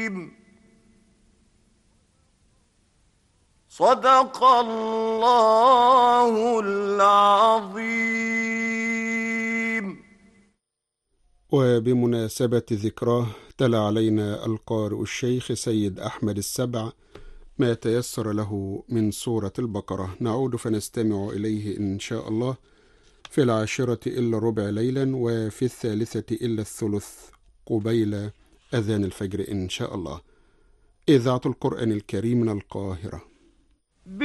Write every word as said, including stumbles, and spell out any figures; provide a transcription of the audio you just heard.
صدق الله العظيم. وبمناسبة ذكراه تلا علينا القارئ الشيخ سيد أحمد السبع ما تيسر له من سورة البقرة. نعود فنستمع إليه إن شاء الله في العاشرة إلا ربع ليلا، وفي الثالثة إلا الثلث قبيل أذان الفجر إن شاء الله. إذاعة القرآن الكريم من القاهرة.